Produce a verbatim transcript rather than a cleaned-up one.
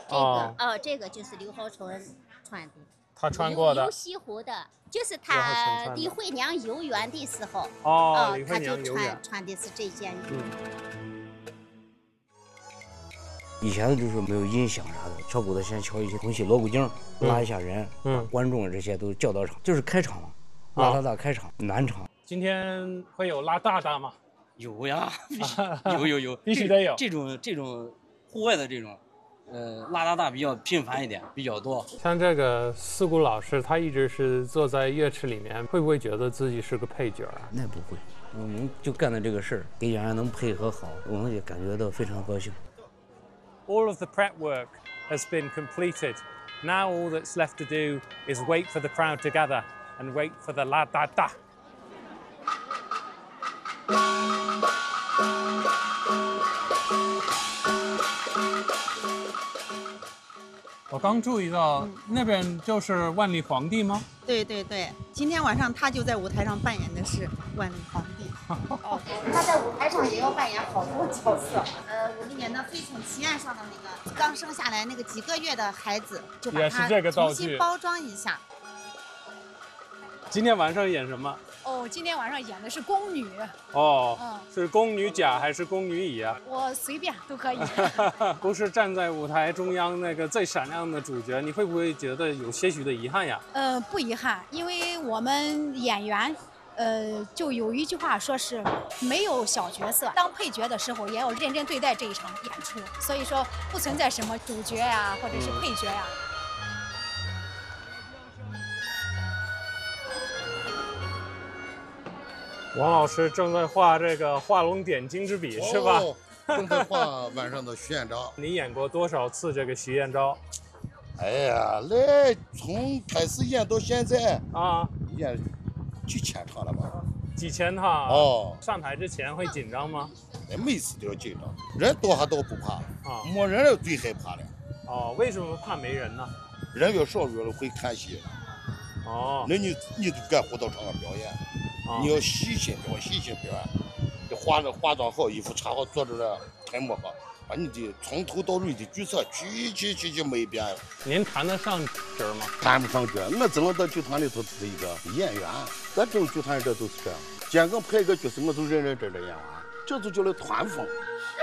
这个哦，这个就是刘浩春穿的。 他穿过的。 游西湖的，就是他李慧娘游园的时候。 哦，李慧娘游园穿的是这件衣服。 嗯。 以前就是没有音响啥的，敲鼓的先敲一些东西，锣鼓经，拉一下人，嗯，观众这些都叫到场，就是开场嘛，拉大大开场，南场。 今天会有拉大大吗？ 有呀，有有有， 必须得有。 这种这种户外的这种，呃，拉大大比较频繁一点，比较多。 像这个四姑老师，他一直是坐在乐池里面，会不会觉得自己是个配角啊？ 那不会，我们就干的这个事儿，跟演员能配合好，我们也感觉到非常高兴。 All of the prep work has been completed. Now all that's left to do is wait for the crowd to gather and wait for the la da da. 我刚注意到、嗯、那边就是万历皇帝吗？ 对对对，今天晚上他就在舞台上扮演的是万历皇帝。 哦，他在舞台上也要扮演好多角色。呃，我们演的《飞宠奇案》上的那个刚生下来那个几个月的孩子，就把他重新包装一下。 今天晚上演什么？ 哦，今天晚上演的是宫女。 哦，嗯，是宫女甲还是宫女乙啊？ 我随便都可以。 不是站在舞台中央那个最闪亮的主角，你会不会觉得有些许的遗憾呀？ 呃，不遗憾，因为我们演员，呃，就有一句话说是没有小角色，当配角的时候也要认真对待这一场演出，所以说不存在什么主角呀、啊，或者是配角呀、啊。 王老师正在画这个画龙点睛之笔，是吧？ 哦，正在画晚上的徐彦昭。 你演过多少次这个徐彦昭？ 哎呀，来从开始演到现在啊， 演几千场了吧？ 几千场哦。 上台之前会紧张吗？ 哎，每次都要紧张，人多还都不怕啊，没人了最害怕了。 哦，为什么怕没人呢？ 人越少越会看戏。 哦。 那你你就干舞蹈场上表演。你要细心表演，细心表演，你化着化妆好，衣服穿好，坐着了，开幕好，把你的从头到尾的角色去去去去每一遍。 您谈得上角吗？ 谈不上角，我只能到剧团里头是一个演员。咱这种剧团这都是这样，见个配个角色，我就认认真真演完，这就叫了团风。